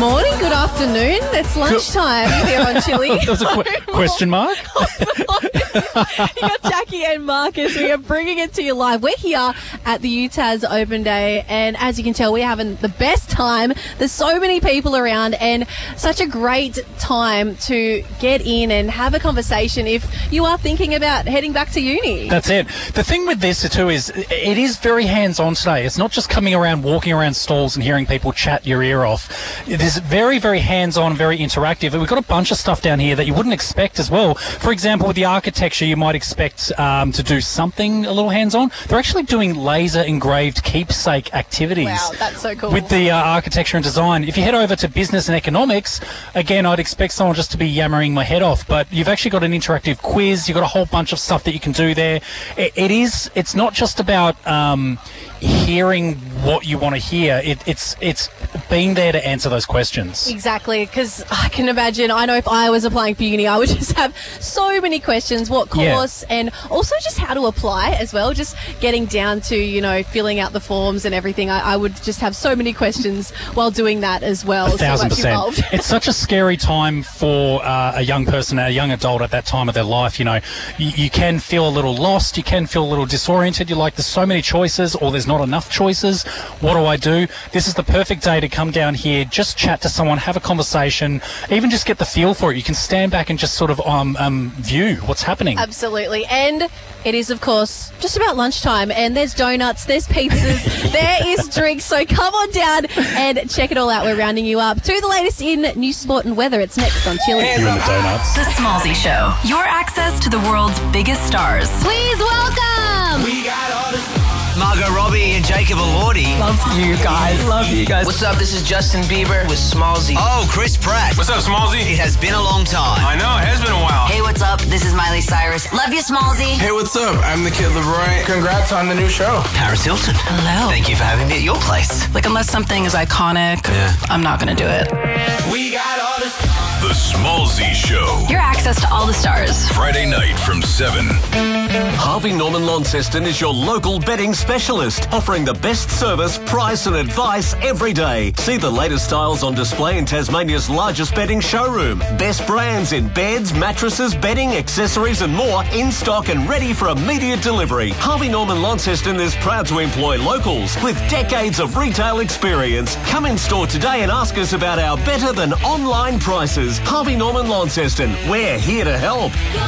morning, good afternoon. It's lunchtime here on Chili. That was a question mark. You got Jackie and Marcus. We are bringing it to you live. We're here at the UTAS Open Day, and as you can tell, we're having the best time. There's so many people around, and such a great time to get in and have a conversation if you are thinking about heading back to uni. That's it. The thing with this too is it is very hands-on today. It's not just coming around, walking around stalls and hearing people chat your ear off. It is very, very hands-on, very interactive. And we've got a bunch of stuff down here that you wouldn't expect as well. For example, with the architecture, you might expect to do something a little hands-on. They're actually doing laser engraved keepsake activities. Wow, that's so cool. With the architecture and design. If you head over to business and economics, again, I'd expect someone just to be yammering my head off, but you've actually got an interactive quiz. You've got a whole bunch of stuff that you can do there. It's not just about hearing what you want to hear. It's being there to answer those questions. Exactly, because I can imagine, I know if I was applying for uni, I would just have so many questions, what course, and also just how to apply as well, just getting down to, filling out the forms and everything. I would just have so many questions while doing that as well. 1,000%. It's such a scary time for a young person, a young adult at that time of their life. You can feel a little lost, you can feel a little disoriented. You're like, there's so many choices, or there's not enough choices. What do I do? This is the perfect day to come down here, just chat to someone, have a conversation, even just get the feel for it. You can stand back and just sort of view what's happening. Absolutely. And it is, of course, just about lunchtime, and there's donuts, there's pizzas, there is drinks, so come on down and check it all out. We're rounding you up to the latest in news, sport and weather. It's next on Chili. You and the donuts. The Smallzy Show. Your access to the world's biggest stars. Please welcome Margot Robbie and Jacob Elordi. Love you guys. What's up? This is Justin Bieber with Smallzy. Oh, Chris Pratt. What's up, Smallzy? It has been a long time. I know, it has been a while. Hey, what's up? This is Miley Cyrus. Love you, Smallzy. Hey, what's up? I'm the Kid Leroy. Congrats on the new show. Paris Hilton. Hello. Thank you for having me at your place. Like, unless something is iconic, I'm not going to do it. We got all this. The Smallzy Show. Your access to all the stars. Friday night from 7. Harvey Norman Launceston is your local bedding specialist, offering the best service, price and advice every day. See the latest styles on display in Tasmania's largest bedding showroom. Best brands in beds, mattresses, bedding, accessories and more in stock and ready for immediate delivery. Harvey Norman Launceston is proud to employ locals with decades of retail experience. Come in store today and ask us about our better than online prices. Harvey Norman Launceston, we're here to help.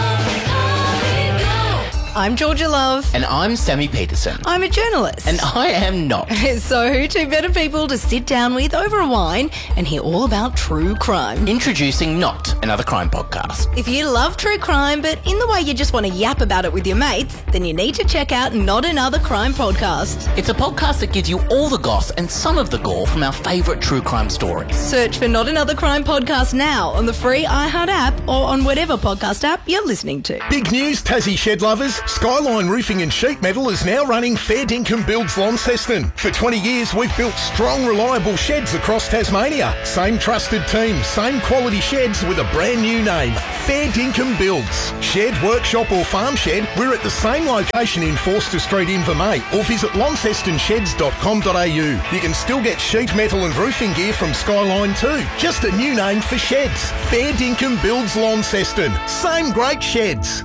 I'm Georgia Love. And I'm Sammy Peterson. I'm a journalist. And I am not. So, two better people to sit down with over a wine and hear all about true crime. Introducing Not Another Crime Podcast. If you love true crime, but in the way you just want to yap about it with your mates, then you need to check out Not Another Crime Podcast. It's a podcast that gives you all the goss and some of the gore from our favourite true crime stories. Search for Not Another Crime Podcast now on the free iHeart app or on whatever podcast app you're listening to. Big news, Tassie shed lovers. Skyline Roofing and Sheet Metal is now running Fair Dinkum Builds Launceston. For 20 years, we've built strong, reliable sheds across Tasmania. Same trusted team, same quality sheds with a brand new name. Fair Dinkum Builds. Shed, workshop or farm shed, we're at the same location in Forster Street, Invermay, or visit launcestonsheds.com.au. You can still get sheet metal and roofing gear from Skyline too. Just a new name for sheds. Fair Dinkum Builds Launceston. Same great sheds.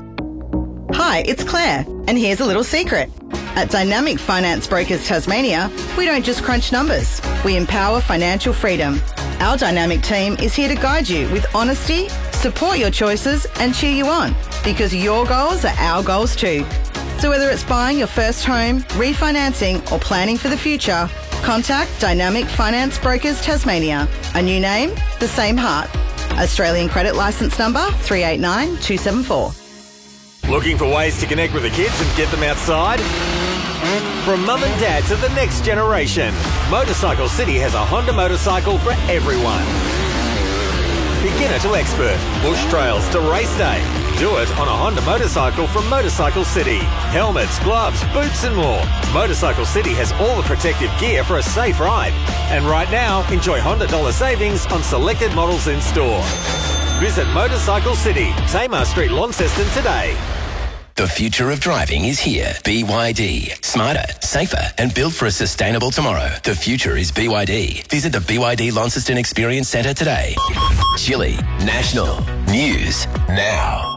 Hi, it's Claire, and here's a little secret. At Dynamic Finance Brokers Tasmania, we don't just crunch numbers, we empower financial freedom. Our dynamic team is here to guide you with honesty, support your choices and cheer you on, because your goals are our goals too. So whether it's buying your first home, refinancing or planning for the future, contact Dynamic Finance Brokers Tasmania. A new name, the same heart. Australian credit licence number 389274. Looking for ways to connect with the kids and get them outside? From mum and dad to the next generation, Motorcycle City has a Honda motorcycle for everyone. Beginner to expert, bush trails to race day. Do it on a Honda motorcycle from Motorcycle City. Helmets, gloves, boots and more. Motorcycle City has all the protective gear for a safe ride. And right now, enjoy Honda dollar savings on selected models in store. Visit Motorcycle City, Tamar Street, Launceston today. The future of driving is here. BYD. Smarter, safer, and built for a sustainable tomorrow. The future is BYD. Visit the BYD Launceston Experience Centre today. Chile National News now.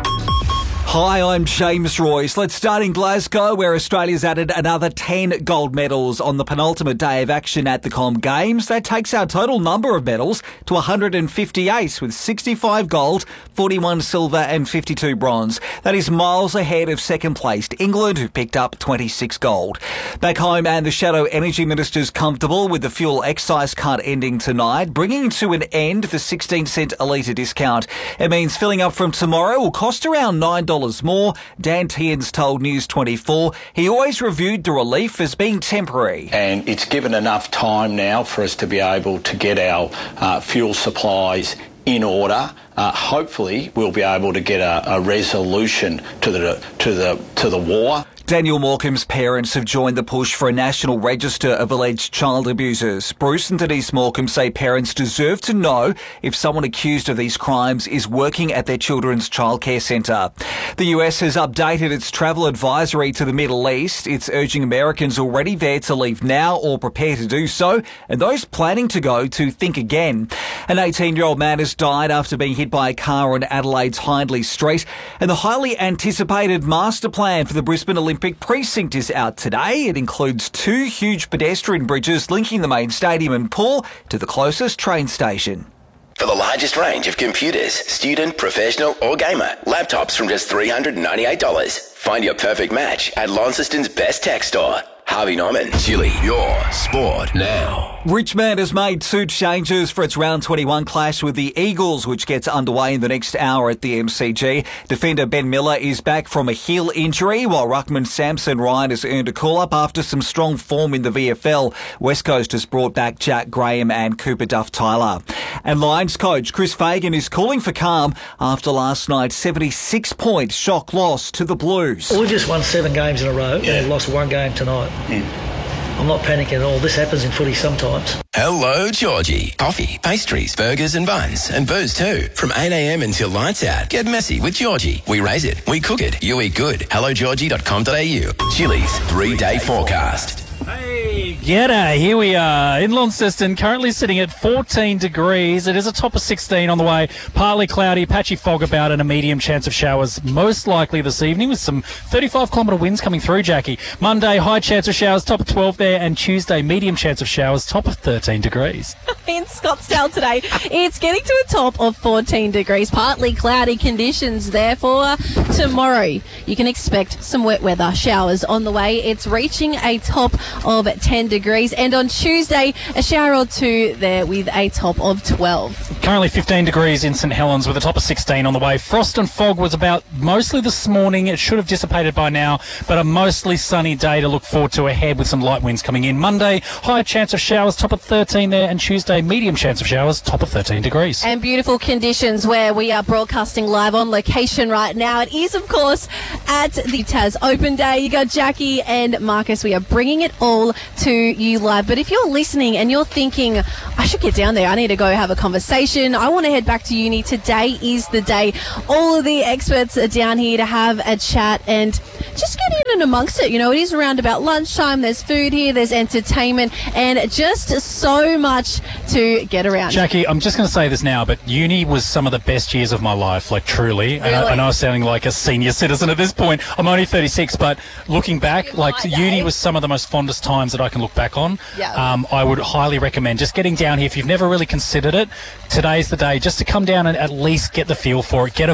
Hi, I'm James Royce. Let's start in Glasgow, where Australia's added another 10 gold medals on the penultimate day of action at the Com Games. That takes our total number of medals to 158, with 65 gold, 41 silver and 52 bronze. That is miles ahead of second-placed England, who picked up 26 gold. Back home, and the Shadow Energy Minister's comfortable with the fuel excise cut ending tonight, bringing to an end the 16-cent a litre discount. It means filling up from tomorrow will cost around $9 more. Dan Tians told News 24 he always reviewed the relief as being temporary. And it's given enough time now for us to be able to get our fuel supplies in order. Hopefully we'll be able to get a resolution to the war. Daniel Morecambe's parents have joined the push for a national register of alleged child abusers. Bruce and Denise Morecambe say parents deserve to know if someone accused of these crimes is working at their children's childcare centre. The US has updated its travel advisory to the Middle East. It's urging Americans already there to leave now or prepare to do so, and those planning to go to think again. An 18-year-old man has died after being hit by a car on Adelaide's Hindley Street, and the highly anticipated master plan for the Brisbane Olympic precinct is out today. It includes 2 huge pedestrian bridges linking the main stadium and pool to the closest train station. For the largest range of computers, student, professional or gamer, laptops from just $398. Find your perfect match at Launceston's best tech store. Harvey Norman, Chile, your sport now. Richmond has made 2 changes for its round 21 clash with the Eagles, which gets underway in the next hour at the MCG. Defender Ben Miller is back from a heel injury, while ruckman Samson Ryan has earned a call-up after some strong form in the VFL. West Coast has brought back Jack Graham and Cooper Duff-Tyler. And Lions coach Chris Fagan is calling for calm after last night's 76-point shock loss to the Blues. We just won 7 games in a row and lost 1 game tonight. I'm not panicking at all. This happens in footy sometimes. Hello, Georgie. Coffee, pastries, burgers and buns, and booze too. From 8 a.m. until lights out. Get messy with Georgie. We raise it, we cook it, you eat good. HelloGeorgie.com.au. Chili's 3-day forecast. Hey, g'day. Here we are in Launceston, currently sitting at 14 degrees. It is a top of 16 on the way. Partly cloudy, patchy fog about, and a medium chance of showers most likely this evening with some 35-kilometre winds coming through, Jackie. Monday, high chance of showers, top of 12 there, and Tuesday, medium chance of showers, top of 13 degrees. In Scottsdale today, it's getting to a top of 14 degrees. Partly cloudy conditions there for tomorrow. You can expect some wet weather, showers on the way. It's reaching a top of 10 degrees, and on Tuesday a shower or 2 there with a top of 12. Currently 15 degrees in St Helens with a top of 16 on the way. Frost and fog was about mostly this morning. It should have dissipated by now, but a mostly sunny day to look forward to ahead with some light winds coming in. Monday, high chance of showers, top of 13 there, and Tuesday, medium chance of showers, top of 13 degrees. And beautiful conditions where we are broadcasting live on location right now. It is, of course, at the Tas Open Day. You got Jackie and Marcus. We are bringing it all to you live. But if you're listening and you're thinking, I should get down there, I need to go have a conversation, I want to head back to uni, today is the day. All of the experts are down here to have a chat and just get in and amongst it. You know, it is around about lunchtime. There's food here, there's entertainment, and just so much to get around. Jackie, I'm just going to say this now, but uni was some of the best years of my life, like truly. Really? And I know I'm sounding like a senior citizen at this point. I'm only 36, but looking back, like uni was some of the most fondest times that I can look back on. Yeah. I would highly recommend just getting down here. If you've never really considered it, today's the day just to come down and at least get the feel for it, get a